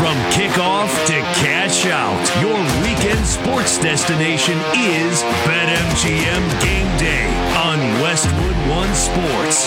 From kickoff to cash out, your weekend sports destination is BetMGM Game Day on Westwood One Sports.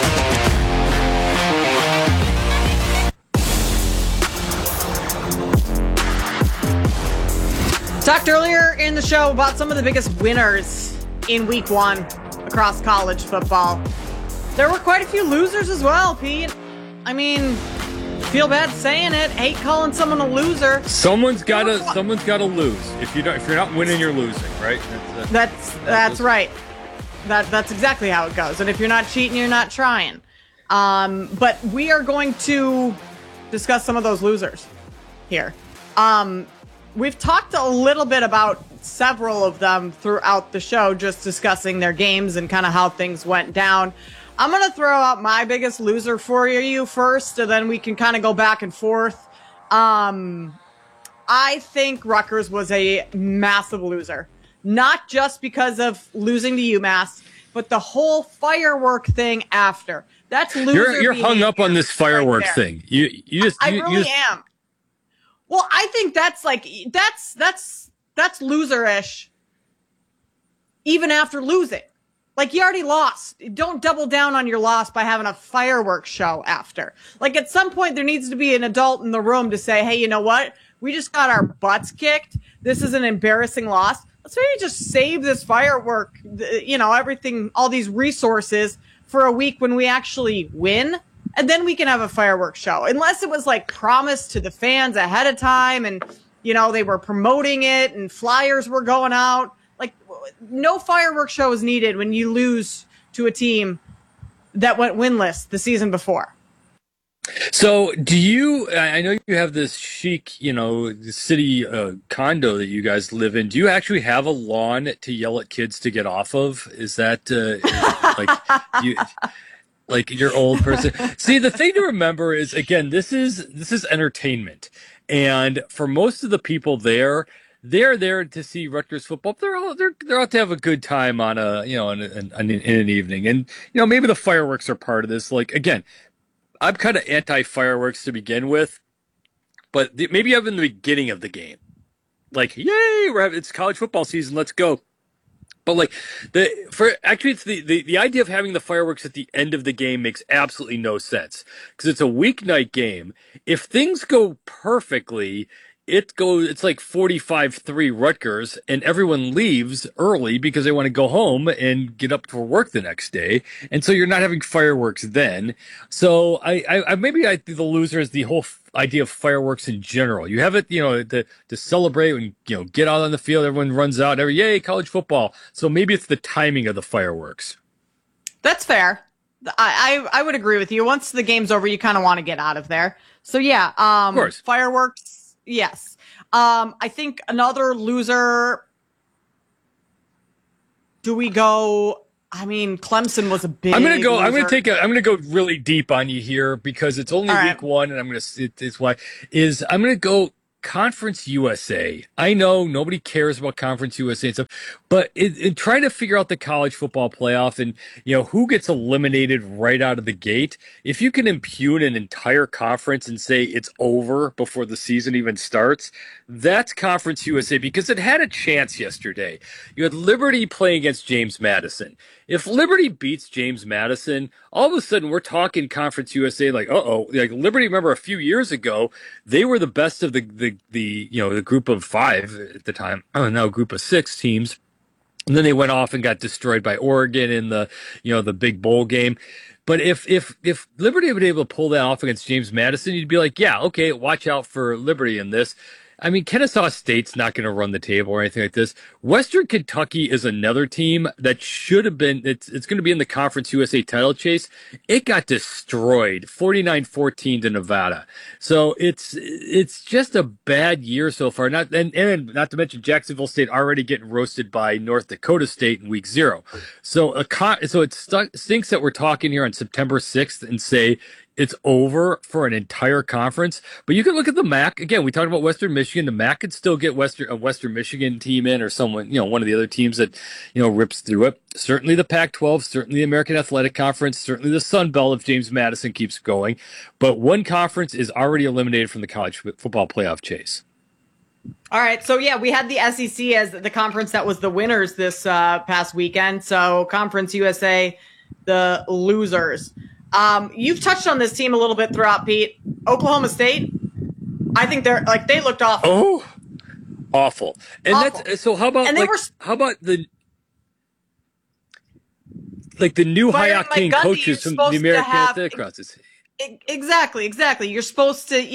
Talked earlier in the show about some of the biggest winners in week one across college football. There were quite a few losers as well, Pete. I mean, feel bad saying it. Hate calling someone a loser. Someone's got to lose. If you're not winning, you're losing, right? That's right. That's exactly how it goes. And if you're not cheating, you're not trying. But we are going to discuss some of those losers here. We've talked a little bit about several of them throughout the show, just discussing their games and kind of how things went down. I'm going to throw out my biggest loser for you first, and then we can kind of go back and forth. I think Rutgers was a massive loser, not just because of losing to UMass, but the whole firework thing after. That's loser. You're hung up on this firework thing. I really am. Well, I think that's loser-ish even after losing. Like, you already lost. Don't double down on your loss by having a fireworks show after. Like, at some point, there needs to be an adult in the room to say, hey, you know what? We just got our butts kicked. This is an embarrassing loss. Let's maybe just save this firework, everything, all these resources for a week when we actually win. And then we can have a fireworks show. Unless it was like promised to the fans ahead of time and, they were promoting it and flyers were going out. Like, no fireworks show is needed when you lose to a team that went winless the season before. So I know you have this chic, city condo that you guys live in. Do you actually have a lawn to yell at kids to get off of? Is that like your old person? See, the thing to remember is, again, this is entertainment. And for most of the people there, they're there to see Rutgers football. They're out to have a good time on in an evening. And, maybe the fireworks are part of this. Like, again, I'm kind of anti-fireworks to begin with, but maybe I'm in the beginning of the game. Like, yay, it's college football season. Let's go. But it's the idea of having the fireworks at the end of the game makes absolutely no sense, because it's a weeknight game. If things go perfectly, it's like 45-3 Rutgers, and everyone leaves early because they want to go home and get up for work the next day. And so you're not having fireworks then. So I think the loser is the whole idea of fireworks in general. You have it, to celebrate and, get out on the field. Everyone runs out. Yay, college football. So maybe it's the timing of the fireworks. That's fair. I would agree with you. Once the game's over, you kind of want to get out of there. So yeah, of course. Fireworks. Yes. I think another loser. Do we go? I mean, Clemson was a big. I'm gonna go really deep on you here, because it's only week one, and I'm gonna go Conference USA. I know nobody cares about Conference USA and stuff, but in trying to figure out the college football playoff and, who gets eliminated right out of the gate, if you can impugn an entire conference and say it's over before the season even starts, that's Conference USA, because it had a chance yesterday. You had Liberty playing against James Madison. If Liberty beats James Madison, all of a sudden we're talking Conference USA like, like Liberty, remember a few years ago, they were the best of the group of 5 at the time. Oh, now group of 6 teams. And then they went off and got destroyed by Oregon in the big bowl game. But if Liberty had been able to pull that off against James Madison, you'd be like, yeah, okay, watch out for Liberty in this. I mean, Kennesaw State's not going to run the table or anything like this. Western Kentucky is another team that should have been, it's going to be in the Conference USA title chase. It got destroyed 49-14 to Nevada. So it's just a bad year so far. And not to mention Jacksonville State already getting roasted by North Dakota State in week 0. So it stinks that we're talking here on September 6th and say, It's over for an entire conference. But you can look at the MAC. Again, we talked about Western Michigan. The MAC could still get a Western Michigan team in, or someone, one of the other teams that, rips through it. Certainly the Pac-12, certainly the American Athletic Conference, certainly the Sun Belt if James Madison keeps going. But one conference is already eliminated from the college football playoff chase. All right. So, yeah, we had the SEC as the conference that was the winners this past weekend. So, Conference USA, the losers. You've touched on this team a little bit throughout, Pete. Oklahoma State, I think they looked awful. Oh, awful. And awful. That's so. How about how about the new Hayek King coaches from the American Athletic Conference? Exactly. You're supposed to,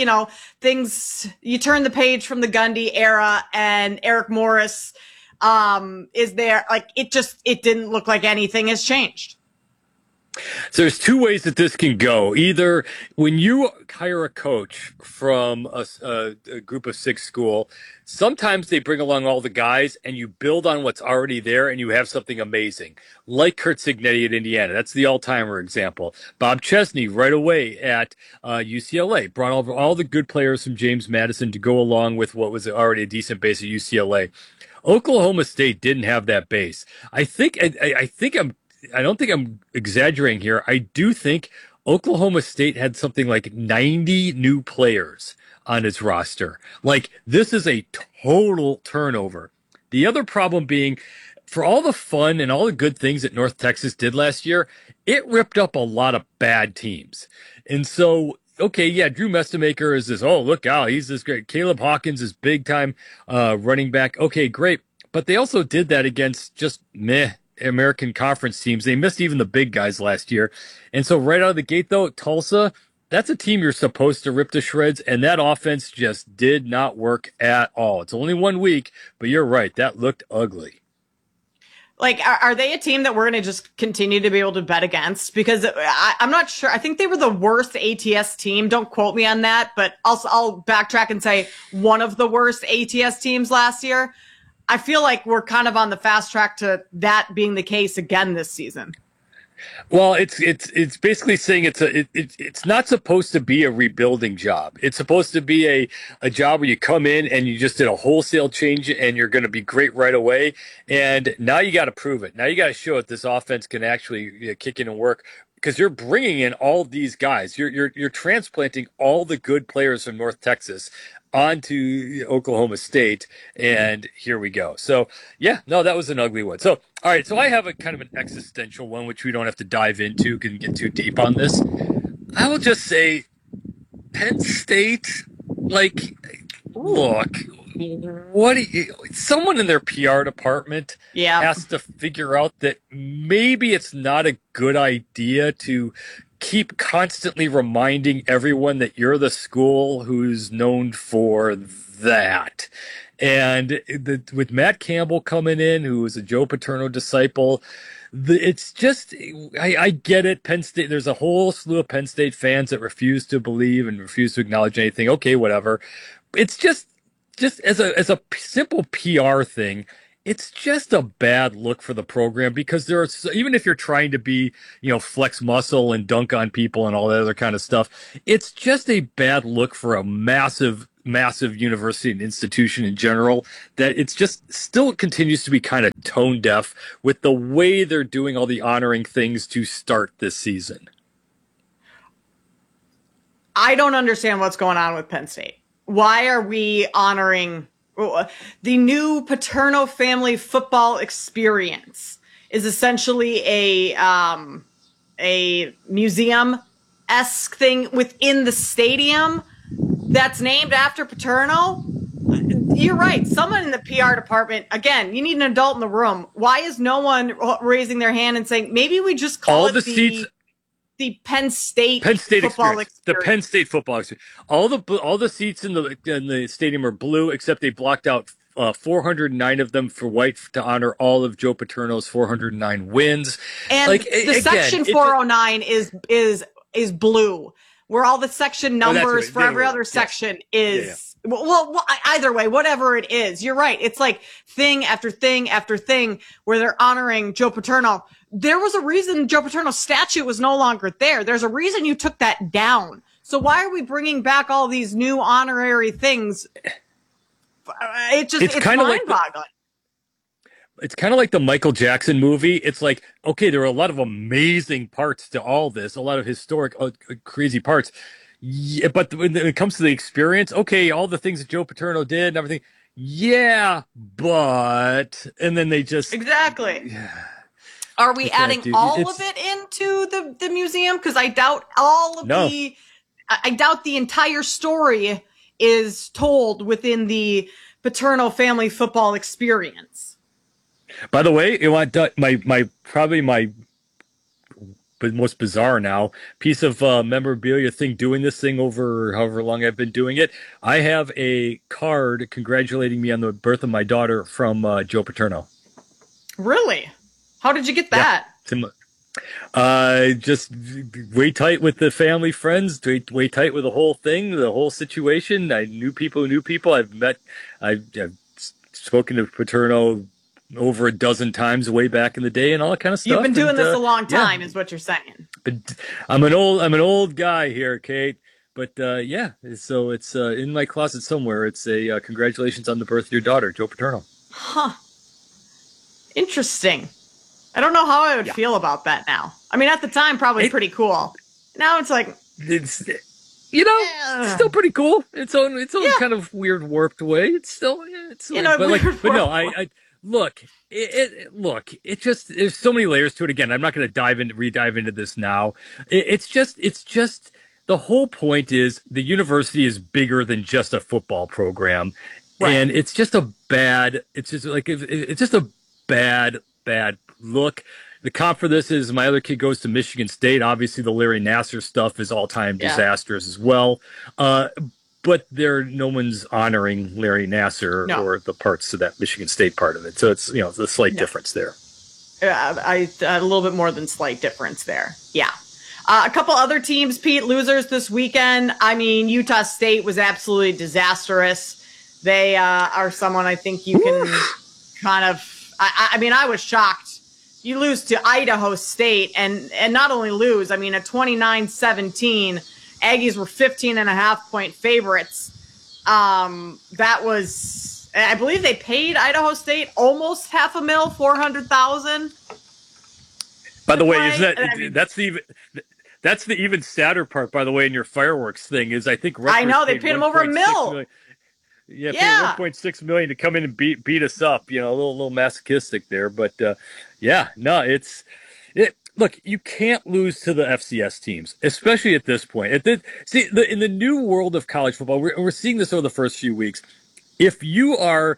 you turn the page from the Gundy era, and Eric Morris is there. It didn't look like anything has changed. So there's two ways that this can go. Either when you hire a coach from a group of 6 school, sometimes they bring along all the guys and you build on what's already there and you have something amazing. Like Curt Cignetti at Indiana. That's the all-timer example. Bob Chesney right away at UCLA brought all the good players from James Madison to go along with what was already a decent base at UCLA. Oklahoma State didn't have that base. I don't think I'm exaggerating here. I do think Oklahoma State had something like 90 new players on its roster. This is a total turnover. The other problem being, for all the fun and all the good things that North Texas did last year, it ripped up a lot of bad teams. And so, okay, yeah, Drew Mestemaker is this, oh, look out, he's this great. Caleb Hawkins is big-time running back. Okay, great. But they also did that against just meh American Conference teams. They missed even the big guys last year. And so right out of the gate, though, Tulsa, that's a team you're supposed to rip to shreds, and that offense just did not work at all. It's only 1 week, but you're right. That looked ugly. Are they a team that we're going to just continue to be able to bet against? Because I'm not sure. I think they were the worst ATS team. Don't quote me on that, but I'll backtrack and say one of the worst ATS teams last year. I feel like we're kind of on the fast track to that being the case again this season. Well, it's basically saying it's not supposed to be a rebuilding job. It's supposed to be a job where you come in and you just did a wholesale change and you're going to be great right away. And now you got to prove it. Now you got to show that this offense can actually kick in and work, because you're bringing in all these guys. You're transplanting all the good players from North Texas onto Oklahoma State, and here we go. So, yeah, no, that was an ugly one. So, all right, so I have a kind of an existential one, which we don't have to dive into, can get too deep on this. I will just say Penn State, look, someone in their PR department has to figure out that maybe it's not a good idea to keep constantly reminding everyone that you're the school who's known for that. And with Matt Campbell coming in, who is a Joe Paterno disciple, it's just, I get it. Penn State, there's a whole slew of Penn State fans that refuse to believe and refuse to acknowledge anything. Okay, whatever. It's just as a simple PR thing, it's just a bad look for the program, because even if you're trying to be, flex muscle and dunk on people and all that other kind of stuff, it's just a bad look for a massive university and institution in general, that it's just still continues to be kind of tone deaf with the way they're doing all the honoring things to start this season. I don't understand what's going on with Penn State. Why are we honoring the new Paterno family football experience? Is essentially a museum-esque thing within the stadium that's named after Paterno. You're right. Someone in the PR department, again, you need an adult in the room. Why is no one raising their hand and saying, maybe we just call it the Penn State football experience. The Penn State football experience. All the seats in the stadium are blue, except they blocked out 409 of them for white to honor all of Joe Paterno's 409 wins. And section 409 is blue, where all the section numbers for every other section is. Yeah. Well, either way, whatever it is, you're right. It's like thing after thing after thing where they're honoring Joe Paterno. there was a reason Joe Paterno's statue was no longer there. There's a reason you took that down. So why are we bringing back all these new honorary things? It's mind-boggling. It's kind of like the Michael Jackson movie. It's like, okay, there are a lot of amazing parts to all this, a lot of historic, crazy parts. Yeah, but when it comes to the experience, okay, all the things that Joe Paterno did and everything, yeah, but, and then they just. Exactly. Yeah. Are we adding all of it into the museum? Because I doubt I doubt the entire story is told within the Paterno family football experience. By the way, my most bizarre now piece of memorabilia thing, doing this thing over however long I've been doing it. I have a card congratulating me on the birth of my daughter from Joe Paterno. Really? How did you get that? Just way tight with the family, friends, way tight with the whole thing, the whole situation. I knew people who knew people. I've spoken to Paterno over a dozen times way back in the day and all that kind of stuff. You've been doing this a long time, is what you're saying. But I'm an old guy here, Kate. But so it's in my closet somewhere. It's a congratulations on the birth of your daughter, Joe Paterno. Huh. Interesting. I don't know how I would feel about that now. I mean, at the time, probably pretty cool. Now it's like, it's still pretty cool. Its own kind of weird, warped way. It's still, look, it just, there's so many layers to it. Again, I'm not going to redive into this now. It's just the whole point is the university is bigger than just a football program. Right. And it's just a bad look. The comp for this is my other kid goes to Michigan State. Obviously, the Larry Nassar stuff is all-time disastrous as well. But no one's honoring Larry Nassar or the parts of that Michigan State part of it. So it's the slight difference there. A little bit more than slight difference there. Yeah. A couple other teams, Pete, losers this weekend. I mean, Utah State was absolutely disastrous. They are someone I think you can kind of. I mean, I was shocked. You lose to Idaho State and not only lose, I mean, at 29-17, Aggies were 15.5-point favorites. That was, I believe they paid Idaho State almost $500,000, $400,000. By the way, isn't that's the even sadder part, by the way, in your fireworks thing is I think Rutgers I know they paid them over $1 million. Paid $1.6 million to come in and beat us up. A little masochistic there, but look, you can't lose to the FCS teams, especially at this point. In the new world of college football, we're seeing this over the first few weeks. If you're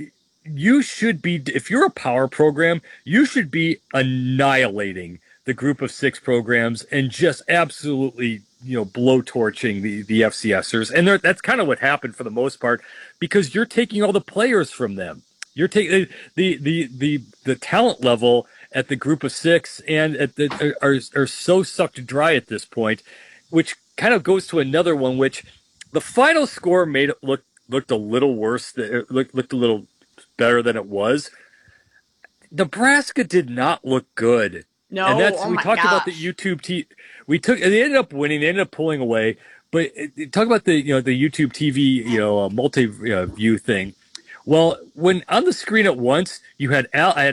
a power program, you should be annihilating the group of 6 programs and just absolutely blowtorching the FCSers. And that's kind of what happened for the most part, because you're taking all the players from them. You're taking the talent level at the group of 6 and are so sucked dry at this point, which kind of goes to another one, which the final score made it looked a little worse. Looked a little better than it was. Nebraska did not look good. No, and we talked about the YouTube TV. They ended up winning. They ended up pulling away. But talk about the YouTube TV multi view thing. Well, when on the screen at once you had